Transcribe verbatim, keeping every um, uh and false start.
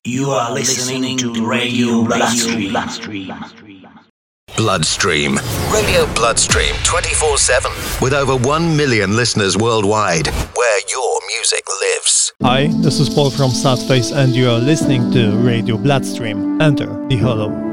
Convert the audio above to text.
You are listening to Radio Bloodstream. Bloodstream. Radio Bloodstream twenty-four seven. With over one million listeners worldwide, where your music lives. Hi, this is Paul from Sadface and you are listening to Radio Bloodstream. Enter the Hollow.